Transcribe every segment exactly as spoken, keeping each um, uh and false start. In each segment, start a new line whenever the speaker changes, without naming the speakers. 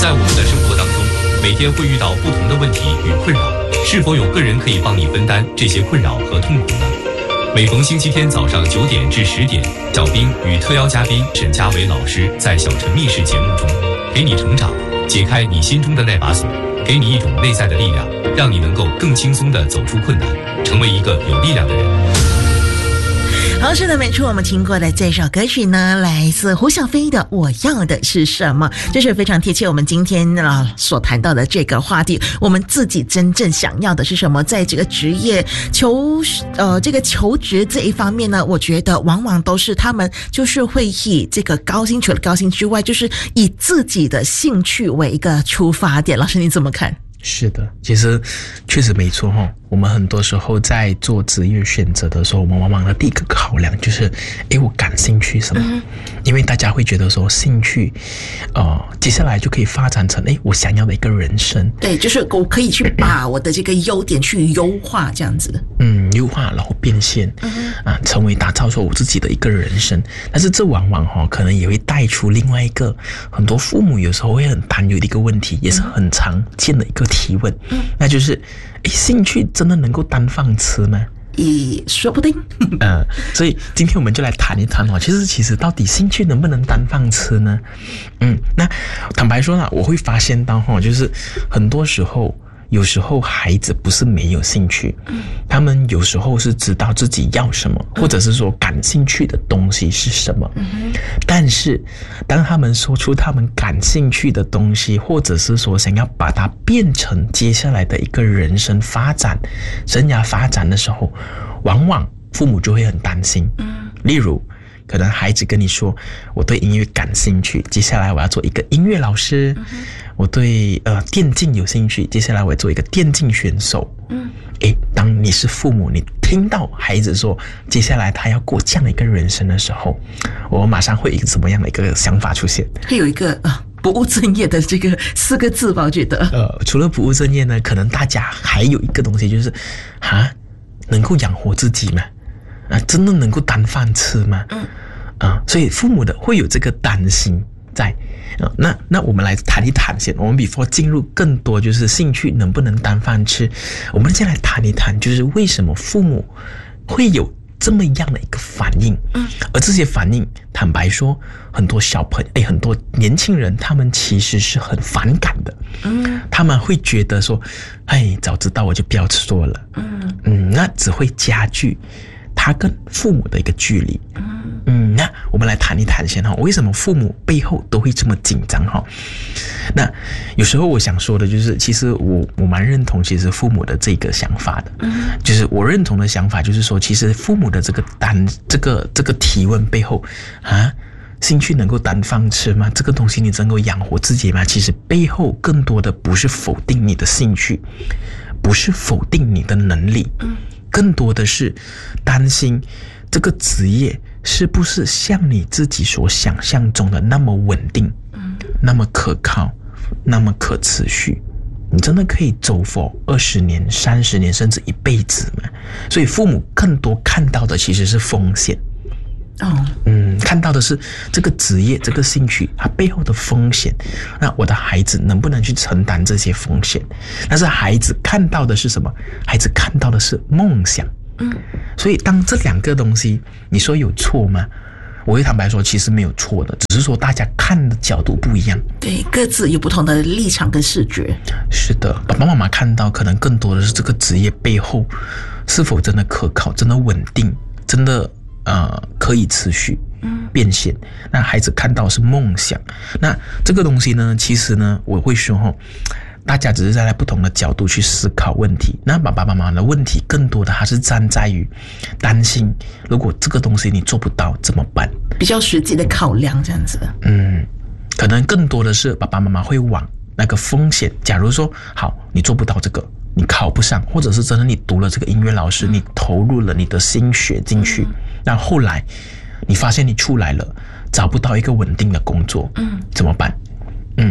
在我们的生活当中，每天会遇到不同的问题与困扰，是否有个人可以帮你分担这些困扰和痛苦呢？每逢星期天早上九点至十点，小兵与特邀嘉宾沈佳伟老师在小陈密室节目中，陪你成长，解开你心中的那把锁，给你一种内在的力量，让你能够更轻松地走出困难，成为一个有力量的人。
好，是的，没错，我们听过的这首歌曲呢，来自胡小飞的《我要的是什么》，这是非常贴切我们今天啊所谈到的这个话题。我们自己真正想要的是什么？在这个职业求呃这个求职这一方面呢，我觉得往往都是他们就是会以这个高薪除了高薪之外，就是以自己的兴趣为一个出发点。老师你怎么看？
是的，其实确实没错齁。我们很多时候在做职业选择的时候，我们往往的第一个考量就是诶我感兴趣什么、嗯、因为大家会觉得说兴趣呃，接下来就可以发展成诶我想要的一个人生。
对，就是我可以去把我的这个优点去优化这样子。
嗯，优化然后变现、嗯、啊，成为打造出我自己的一个人生。但是这往往齁可能也会带出另外一个很多父母有时候会很担忧的一个问题，也是很常见的一个提问、嗯、那就是诶兴趣真的能够单饭吃吗？
也说不定
呃，所以今天我们就来谈一谈哦，其实其实到底兴趣能不能单饭吃呢？嗯，那坦白说啦，我会发现到齁就是很多时候有时候孩子不是没有兴趣，他们有时候是知道自己要什么，或者是说感兴趣的东西是什么，但是当他们说出他们感兴趣的东西，或者是说想要把它变成接下来的一个人生发展生涯发展的时候，往往父母就会很担心。例如可能孩子跟你说我对音乐感兴趣，接下来我要做一个音乐老师、嗯、我对呃电竞有兴趣，接下来我要做一个电竞选手。嗯，诶，当你是父母，你听到孩子说接下来他要过这样的一个人生的时候，我马上会有一个什么样的一个想法出现？
会有一个啊不务正业的这个四个字吧，我觉得。
呃，除了不务正业呢，可能大家还有一个东西就是哈，能够养活自己吗？啊，真的能够单饭吃吗？嗯，啊，所以父母的会有这个担心在。啊、那那我们来谈一谈先。我们 before 进入更多就是兴趣能不能单饭吃，我们先来谈一谈，就是为什么父母会有这么样的一个反应。嗯，而这些反应，坦白说，很多小朋友，哎，很多年轻人，他们其实是很反感的。嗯，他们会觉得说，哎，早知道我就不要做了。嗯嗯，那只会加剧他跟父母的一个距离。嗯，那我们来谈一谈先哈，为什么父母背后都会这么紧张哈？那有时候我想说的就是，其实我我蛮认同其实父母的这个想法的。嗯，就是我认同的想法就是说，其实父母的这个单这个这个提问背后啊，兴趣能够单饭吃吗？这个东西你能够养活自己吗？其实背后更多的不是否定你的兴趣，不是否定你的能力，嗯，更多的是担心这个职业是不是像你自己所想象中的那么稳定、嗯、那么可靠，那么可持续？你真的可以走 for 二十年、三十年，甚至一辈子吗？所以父母更多看到的其实是风险。哦，嗯，看到的是这个职业、这个兴趣它背后的风险。那我的孩子能不能去承担这些风险？但是孩子看到的是什么？孩子看到的是梦想。嗯，所以当这两个东西，你说有错吗？我会坦白说，其实没有错的，只是说大家看的角度不一样。
对，各自有不同的立场跟视觉。是
的，爸爸妈妈看到可能更多的是这个职业背后是否真的可靠、真的稳定、真的呃可以持续变现。那孩子看到是梦想。那这个东西呢，其实呢，我会说齁，大家只是站在不同的角度去思考问题。那爸爸妈妈的问题更多的还是站在于担心，如果这个东西你做不到怎么办？
比较实际的考量这样子。
嗯，可能更多的是爸爸妈妈会往那个风险。假如说好，你做不到这个，你考不上，或者是真的你读了这个音乐老师，你投入了你的心血进去，那后来你发现你出来了，找不到一个稳定的工作，嗯，怎么办？嗯。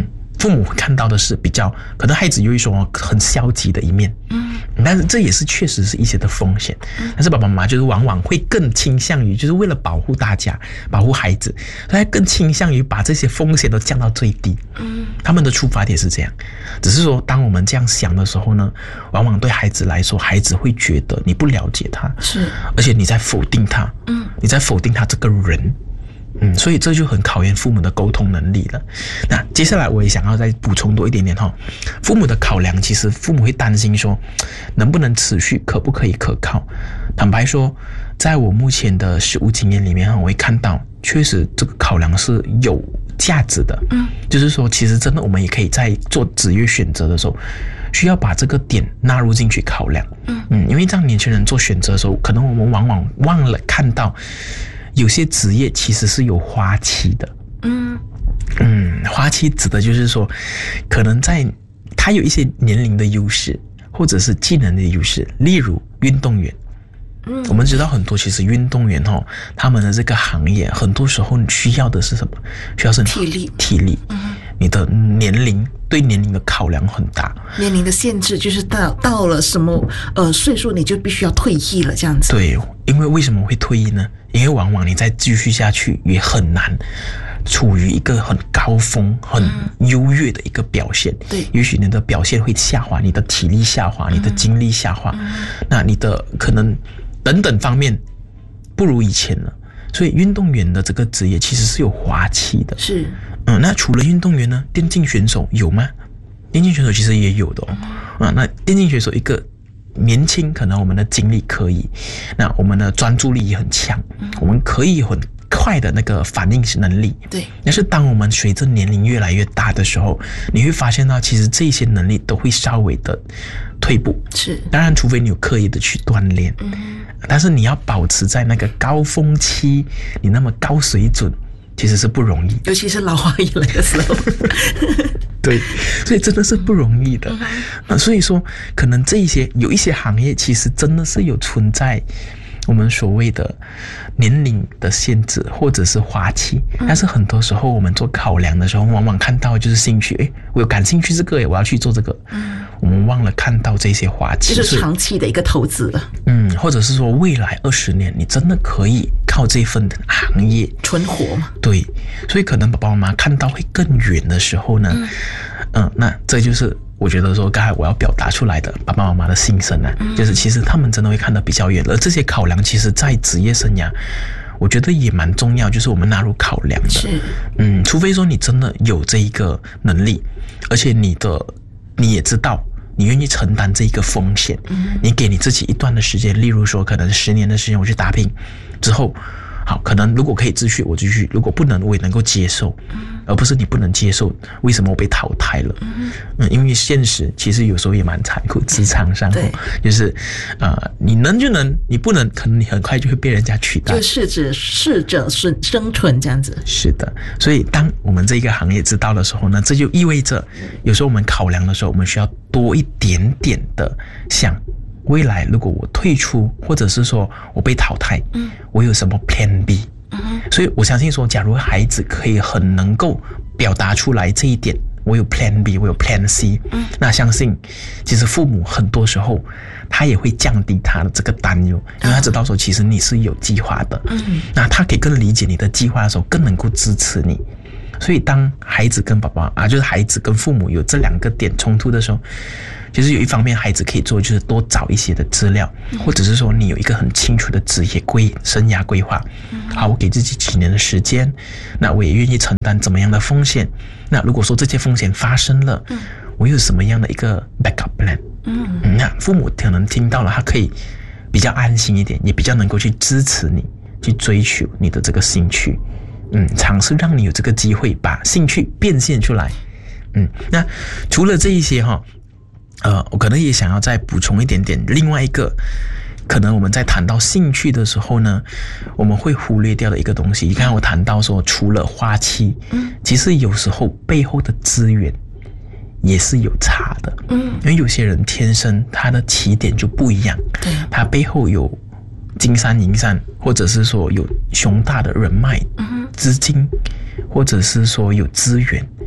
父母会看到的是比较可能孩子有一种很消极的一面，嗯，但是这也是确实是一些的风险，嗯，但是爸爸妈妈就是往往会更倾向于就是为了保护大家保护孩子，所以更倾向于把这些风险都降到最低，嗯，他们的出发点是这样，只是说当我们这样想的时候呢，往往对孩子来说，孩子会觉得你不了解他，是，而且你在否定他，嗯，你在否定他这个人。嗯，所以这就很考验父母的沟通能力了。那接下来我也想要再补充多一点点哈，父母的考量，其实父母会担心说，能不能持续，可不可以可靠？坦白说，在我目前的实务经验里面，我会看到，确实这个考量是有价值的。嗯，就是说，其实真的我们也可以在做职业选择的时候，需要把这个点纳入进去考量。嗯嗯，因为这样年轻人做选择的时候，可能我们往往忘了看到。有些职业其实是有花期的，嗯嗯，花期指的就是说，可能在他有一些年龄的优势，或者是技能的优势，例如运动员。嗯，我们知道很多，其实运动员哦，他们的这个行业，很多时候你需要的是什么？需要是
体力，
体力。嗯，你的年龄对年龄的考量很大，
年龄的限制就是到到了什么呃岁数，你就必须要退役了，这样子。
对，因为为什么会退役呢？因为往往你再继续下去也很难处于一个很高峰、很优越的一个表现。对，也许你的表现会下滑，你的体力下滑，你的精力下滑，嗯、那你的可能等等方面不如以前了。所以运动员的这个职业其实是有滑期的。是，嗯，那除了运动员呢，电竞选手有吗？电竞选手其实也有的哦。嗯、啊，那电竞选手一个年轻，可能我们的精力可以，那我们的专注力也很强，嗯、我们可以很快的那个反应能力。对，但是当我们随着年龄越来越大的时候，你会发现到其实这些能力都会稍微的退步。是，当然除非你有刻意的去锻炼，嗯，但是你要保持在那个高峰期，你那么高水准，其实是不容易，
尤其是老花眼来的时候。
对，所以真的是不容易的。那所以说，可能这一些有一些行业，其实真的是有存在我们所谓的年龄的限制，或者是花期。但是很多时候我们做考量的时候，往往看到就是兴趣，诶，我有感兴趣这个，诶，我要去做这个。嗯，我们忘了看到这些花期，
就是长期的一个投资了。
嗯，或者是说未来二十年，你真的可以靠这份行业
存活嘛？
对，所以可能爸爸妈妈看到会更远的时候呢，嗯，嗯那这就是我觉得说刚才我要表达出来的爸爸妈妈的心声啊，嗯、就是其实他们真的会看得比较远，而这些考量其实在职业生涯，我觉得也蛮重要，就是我们纳入考量的。是，嗯，除非说你真的有这一个能力，而且你的你也知道。你愿意承担这一个风险，嗯、你给你自己一段的时间，例如说可能十年的时间我去打拼之后，好，可能如果可以继续我继续，如果不能我也能够接受，嗯、而不是你不能接受为什么我被淘汰了。嗯, 嗯因为现实其实有时候也蛮残酷，职场上就是呃你能就能，你不能可能你很快就会被人家取代，
就适者适者生生存这样子。
是的，所以当我们这个行业知道的时候呢，这就意味着有时候我们考量的时候，我们需要多一点点的想未来如果我退出，或者是说我被淘汰，嗯，我有什么 Plan B？ 嗯，所以我相信说，假如孩子可以很能够表达出来这一点，我有 Plan B， 我有 Plan C， 嗯，那相信其实父母很多时候他也会降低他的这个担忧，因为他知道说其实你是有计划的，嗯，那他可以更理解你的计划的时候，更能够支持你。所以当孩子跟爸爸啊，就是孩子跟父母有这两个点冲突的时候，其实有一方面孩子可以做就是多找一些的资料，或者是说你有一个很清楚的职业规生涯规划，好，我给自己几年的时间，那我也愿意承担怎么样的风险，那如果说这些风险发生了，我有什么样的一个 backup plan， 嗯，那父母可能听到了，他可以比较安心一点，也比较能够去支持你去追求你的这个兴趣，嗯，尝试让你有这个机会把兴趣变现出来。嗯，那除了这一些哈，呃，我可能也想要再补充一点点，另外一个可能我们在谈到兴趣的时候呢，我们会忽略掉的一个东西。刚才我谈到说，除了花期，嗯，其实有时候背后的资源也是有差的，嗯，因为有些人天生他的起点就不一样，对，他背后有金山银山，或者是说有雄大的人脉、资金，或者是说有资源。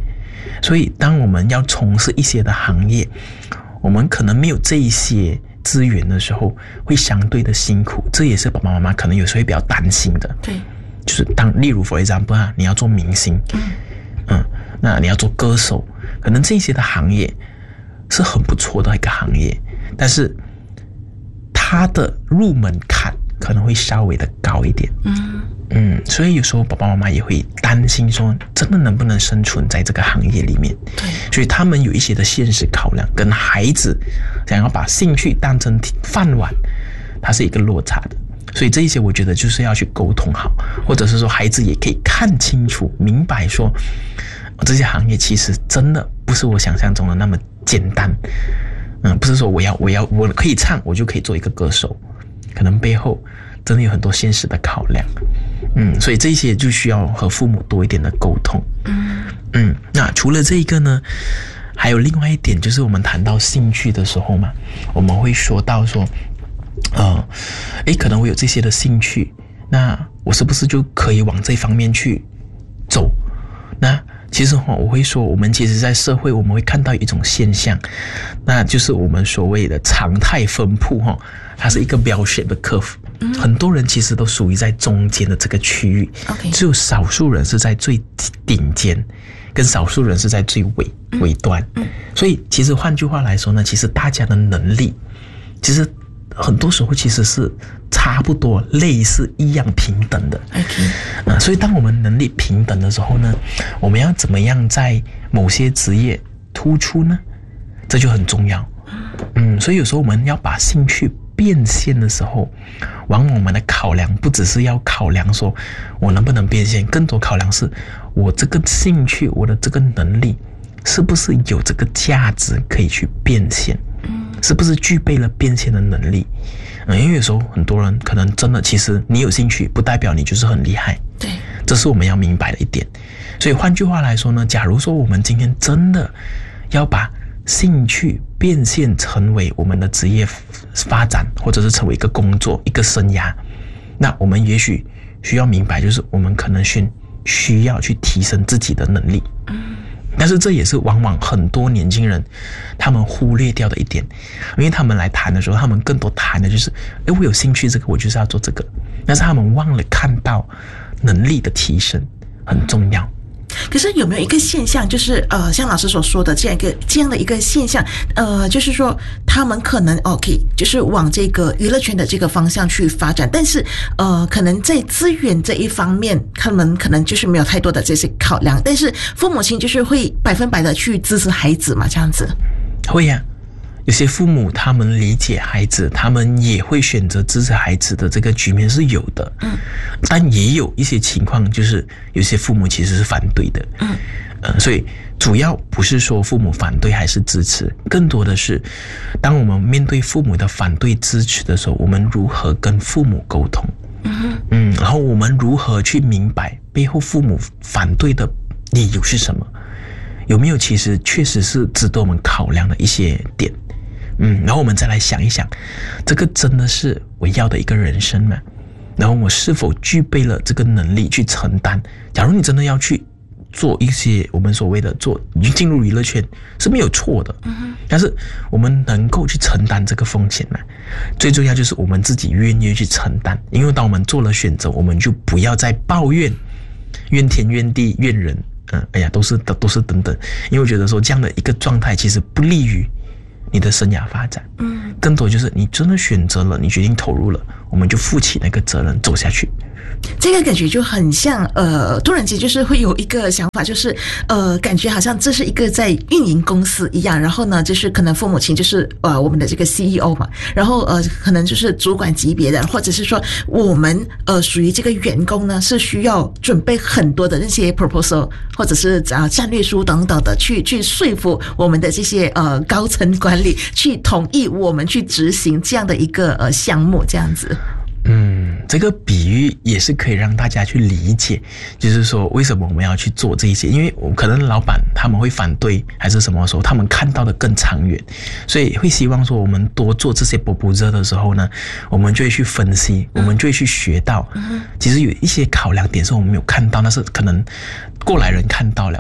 所以当我们要从事一些的行业，我们可能没有这一些资源的时候，会相对的辛苦，这也是爸爸妈妈可能有时候会比较担心的。
对，
就是当例如 for example 啊，你要做明星，嗯嗯，那你要做歌手，可能这些的行业是很不错的一个行业，但是它的入门槛可能会稍微的高一点。嗯嗯，所以有时候爸爸妈妈也会担心说，真的能不能生存在这个行业里面？对，所以他们有一些的现实考量，跟孩子想要把兴趣当成饭碗，它是一个落差的。所以这一些我觉得就是要去沟通好，或者是说孩子也可以看清楚明白说，这些行业其实真的不是我想象中的那么简单。嗯，不是说我要我要我可以唱我就可以做一个歌手，可能背后真的有很多现实的考量。嗯，所以这些就需要和父母多一点的沟通。嗯嗯，那除了这一个呢，还有另外一点，就是我们谈到兴趣的时候嘛，我们会说到说呃，诶，可能我有这些的兴趣，那我是不是就可以往这方面去走？那其实哈，我会说，我们其实在社会我们会看到一种现象，那就是我们所谓的常态分布哈，它是一个 bell shape 的 curve，嗯，很多人其实都属于在中间的这个区域， okay， 只有少数人是在最顶尖，跟少数人是在最尾尾端，嗯，所以其实换句话来说呢，其实大家的能力，其实很多时候其实是差不多、类似、一样、平等的。OK，呃、所以当我们能力平等的时候呢，我们要怎么样在某些职业突出呢？这就很重要。嗯，所以有时候我们要把兴趣变现的时候，往往我们的考量不只是要考量说我能不能变现，更多考量是我这个兴趣、我的这个能力是不是有这个价值可以去变现。是不是具备了变现的能力？嗯，因为有时候很多人可能真的，其实你有兴趣，不代表你就是很厉害。对，这是我们要明白的一点。所以换句话来说呢，假如说我们今天真的要把兴趣变现成为我们的职业发展，或者是成为一个工作、一个生涯，那我们也许需要明白，就是我们可能需需要去提升自己的能力。嗯。但是这也是往往很多年轻人他们忽略掉的一点，因为他们来谈的时候，他们更多谈的就是诶，我有兴趣这个，我就是要做这个，但是他们忘了看到能力的提升很重要。
可是有没有一个现象，就是呃，像老师所说的这样一个这样的一个现象，呃，就是说他们可能 OK， 就是往这个娱乐圈的这个方向去发展，但是呃，可能在资源这一方面，他们可能就是没有太多的这些考量，但是父母亲就是会百分百的去支持孩子嘛，这样子。
会呀、啊。有些父母他们理解孩子，他们也会选择支持孩子的这个局面是有的，嗯，但也有一些情况，就是有些父母其实是反对的，嗯，呃，所以主要不是说父母反对还是支持，更多的是当我们面对父母的反对支持的时候，我们如何跟父母沟通，嗯嗯，然后我们如何去明白背后父母反对的理由是什么，有没有其实确实是值得我们考量的一些点。嗯，然后我们再来想一想，这个真的是我要的一个人生吗？然后我是否具备了这个能力去承担？假如你真的要去做一些我们所谓的做进入娱乐圈是没有错的，嗯，但是我们能够去承担这个风险吗？最重要就是我们自己愿意去承担，因为当我们做了选择，我们就不要再抱怨、怨天怨地、怨人，嗯，哎呀，都是都是等等，因为我觉得说这样的一个状态其实不利于你的生涯发展，嗯，更多就是你真的选择了，你决定投入了，我们就负起那个责任走下去。
这个感觉就很像呃，突然间就是会有一个想法，就是呃，感觉好像这是一个在运营公司一样，然后呢，就是可能父母亲就是呃我们的这个 C E O 嘛，然后呃可能就是主管级别的，或者是说我们呃属于这个员工呢，是需要准备很多的那些 proposal 或者是啊战略书等等的，去去说服我们的这些呃高层管理去同意我们去执行这样的一个呃项目，这样子。
嗯，这个比喻也是可以让大家去理解，就是说为什么我们要去做这一些，因为可能老板他们会反对还是什么时候，他们看到的更长远，所以会希望说我们多做这些 proposal 的时候呢，我们就会去分析，我们就会去学到，其实有一些考量点是我们没有看到，那是可能过来人看到了，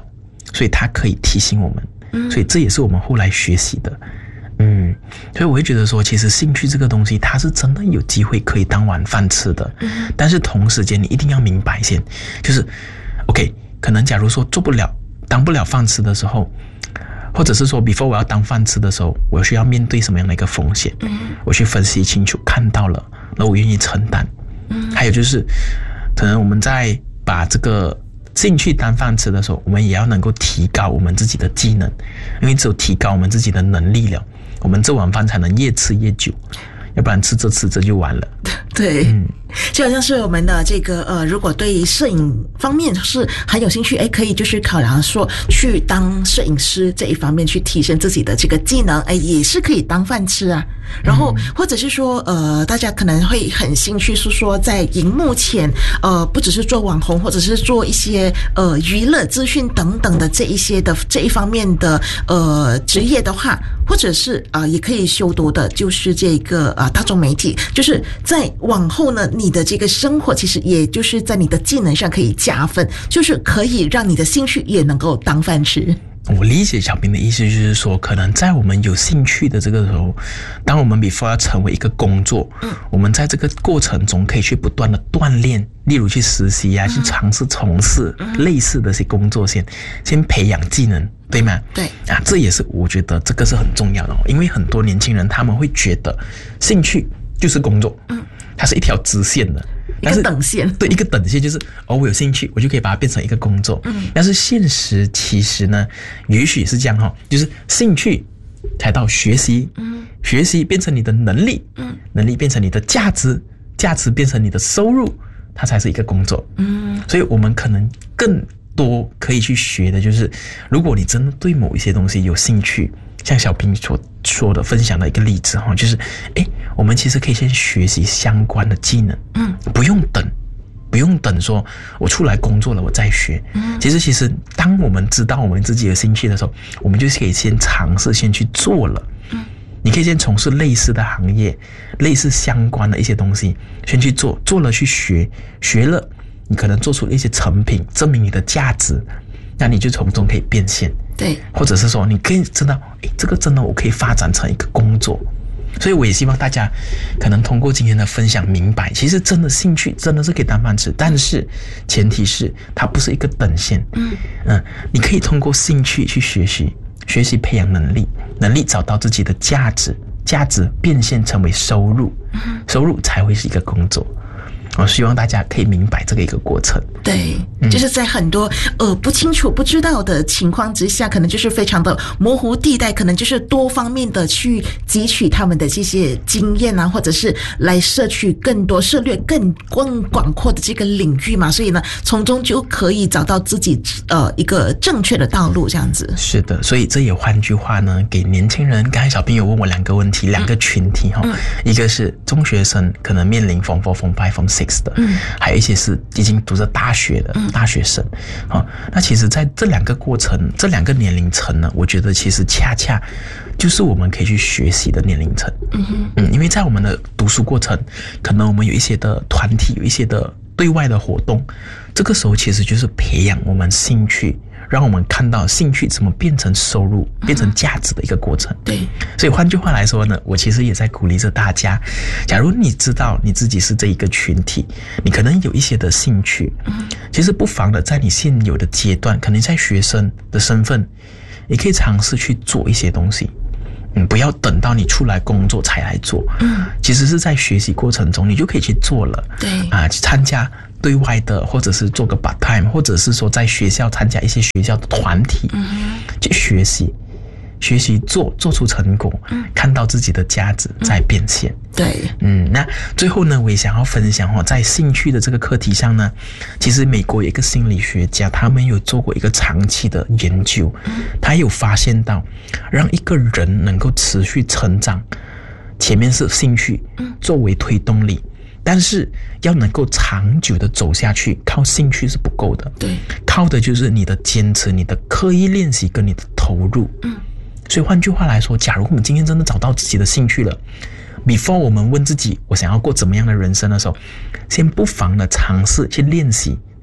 所以它可以提醒我们，所以这也是我们后来学习的。嗯，所以我会觉得说，其实兴趣这个东西，它是真的有机会可以当晚饭吃的。嗯，但是同时间你一定要明白先，就是 OK， 可能假如说做不了、当不了饭吃的时候，或者是说 before 我要当饭吃的时候，我需要面对什么样的一个风险？嗯，我去分析清楚，看到了，那我愿意承担。嗯，还有就是，可能我们在把这个兴趣当饭吃的时候，我们也要能够提高我们自己的技能，因为只有提高我们自己的能力了，我们这碗饭才能越吃越久，要不然吃着吃着就完了。
对，嗯，就好像是我们的这个呃，如果对摄影方面是很有兴趣，哎，可以就是考量说去当摄影师这一方面去提升自己的这个技能，哎，也是可以当饭吃啊。然后或者是说呃，大家可能会很兴趣是说在荧幕前呃，不只是做网红，或者是做一些呃娱乐资讯等等的这一些的这一方面的呃职业的话，或者是啊、呃、也可以修读的就是这个啊、呃、大众媒体，就是在往后呢，你的这个生活其实也就是在你的技能上可以加分，就是可以让你的兴趣也能够当饭吃。
我理解小兵的意思就是说，可能在我们有兴趣的这个时候，当我们 before 要成为一个工作，嗯，我们在这个过程中可以去不断的锻炼，例如去实习啊，嗯、去尝试从事类似的些工作先，先培养技能，对吗？
对
啊，这也是我觉得这个是很重要的哦，因为很多年轻人他们会觉得兴趣就是工作，嗯，它是一条直线的。
一个等线，
对，一个等线就是哦，我有兴趣，我就可以把它变成一个工作。嗯，但是现实其实呢，也许是这样哈、哦，就是兴趣才到学习，嗯，学习变成你的能力，嗯，能力变成你的价值，价值变成你的收入，它才是一个工作。嗯，所以我们可能更多可以去学的就是，如果你真的对某一些东西有兴趣。像小兵所说的分享的一个例子哈，就是诶，我们其实可以先学习相关的技能，嗯，不用等，不用等说我出来工作了我再学，嗯，其实其实当我们知道我们自己有兴趣的时候，我们就可以先尝试先去做了，嗯，你可以先从事类似的行业，类似相关的一些东西，先去做，做了去学，学了你可能做出了一些成品，证明你的价值。那你就从中可以变现，
对，
或者是说你可以知道，诶，这个真的我可以发展成一个工作，所以我也希望大家可能通过今天的分享明白，其实真的兴趣真的是可以当饭吃，但是前提是它不是一个等线，嗯嗯，你可以通过兴趣去学习，学习培养能力，能力找到自己的价值，价值变现成为收入，收入才会是一个工作。我希望大家可以明白这个一个过程。
对，嗯、就是在很多呃不清楚、不知道的情况之下，可能就是非常的模糊地带，可能就是多方面的去汲取他们的这些经验啊，或者是来摄取更多、涉猎更更广阔的这个领域嘛。所以呢，从中就可以找到自己呃一个正确的道路，这样子。是
的，所以这也换句话呢，给年轻人，刚才小兵有问我两个问题，两个群体哈、嗯嗯，一个是中学生可能面临 Form four、Form five、Form six。的，嗯，还有一些是已经读着大学的大学生，好、嗯，那其实在这两个过程，这两个年龄层呢，我觉得其实恰恰就是我们可以去学习的年龄层，嗯嗯，因为在我们的读书过程，可能我们有一些的团体，有一些的对外的活动，这个时候其实就是培养我们兴趣。让我们看到兴趣怎么变成收入、变成价值的一个过程。
对，
所以换句话来说呢，我其实也在鼓励着大家，假如你知道你自己是这一个群体，你可能有一些的兴趣，其实不妨的在你现有的阶段，可能在学生的身份，你可以尝试去做一些东西。嗯，不要等到你出来工作才来做。嗯，其实是在学习过程中，你就可以去做了。
对
啊，去参加对外的，或者是做个 part time， 或者是说在学校参加一些学校的团体，嗯，去学习，学习做，做出成果，嗯，看到自己的价值在变现。
嗯、对，
嗯，那最后呢，我也想要分享哦，在兴趣的这个课题上呢，其实美国有一个心理学家，他们有做过一个长期的研究，嗯，他有发现到，让一个人能够持续成长，前面是兴趣作为推动力。但是要能够长久的走下去，靠兴趣是不够的。
对，
靠的就是你的坚持、你的刻意练习跟你的投入。嗯，所以换句话来说，假如我们今天真的找到自己的兴趣了 ，before 我们问自己我想要过怎么样的人生的时候，先不妨的尝试去练习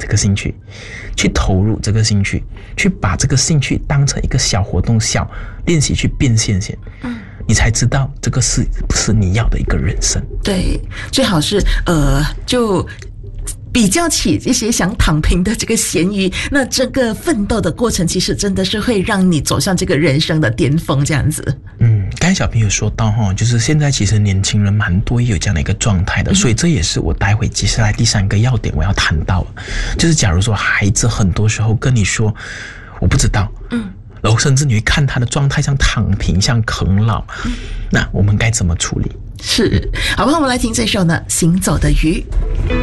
这个兴趣，去投入这个兴趣，去把这个兴趣当成一个小活动、小练习去变现先。嗯，你才知道这个是不是你要的一个人生。
对，最好是呃就。比较起一些想躺平的这个咸鱼，那这个奋斗的过程其实真的是会让你走向这个人生的巅峰这样子。
嗯，刚才小平有说到哈，就是现在其实年轻人蛮多也有这样的一个状态的，嗯、所以这也是我待会接下来第三个要点我要谈到，就是假如说孩子很多时候跟你说我不知道，嗯，然后甚至你会看他的状态像躺平像啃老，嗯、那我们该怎么处理？
是，好不好？我们来听这首呢《行走的鱼》。